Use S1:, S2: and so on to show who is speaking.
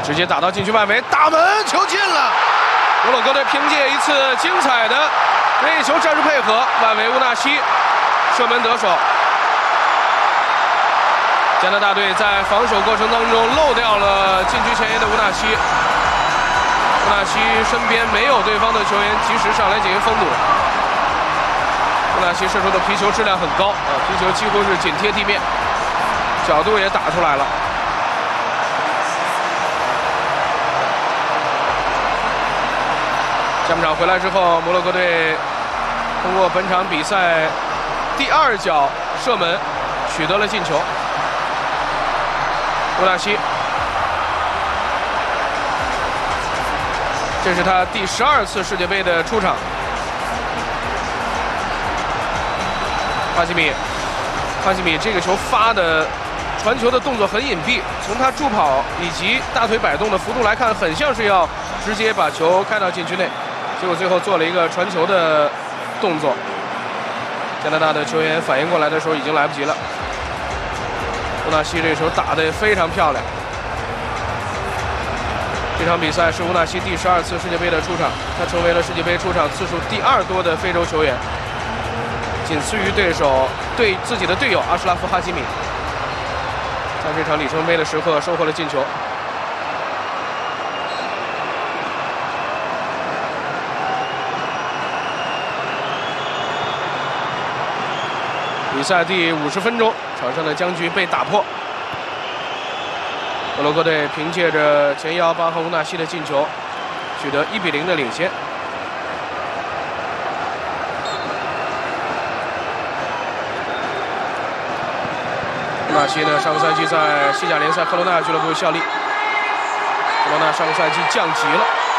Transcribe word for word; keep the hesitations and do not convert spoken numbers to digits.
S1: 直接打到禁区外围，大门球进了。摩洛哥队凭借一次精彩的任意球战术配合，外围乌纳西射门得手。加拿大队在防守过程当中漏掉了禁区前沿的乌纳西，乌纳西身边没有对方的球员及时上来进行封堵。乌纳西射出的皮球质量很高啊，皮球几乎是紧贴地面，角度也打出来了。下半场回来之后，摩洛哥队通过本场比赛第二脚射门取得了进球。乌纳西，这是他第十二次世界杯的出场。哈基米，哈基米这个球发的传球的动作很隐蔽，从他助跑以及大腿摆动的幅度来看，很像是要直接把球开到禁区内，结果最后做了一个传球的动作。加拿大的球员反应过来的时候已经来不及了。乌纳西这球打得非常漂亮。这场比赛是乌纳西第十二次世界杯的出场，他成为了世界杯出场次数第二多的非洲球员，仅次于对手对自己的队友阿什拉夫·哈基米。在这场里程碑的时刻收获了进球。比赛第五十分钟，场上的僵局被打破。摩洛哥队凭借着前腰巴赫乌纳西的进球，取得一比零的领先。乌纳西呢，上个赛季在西甲联赛科罗纳俱乐部效力，科罗纳上个赛季降级了。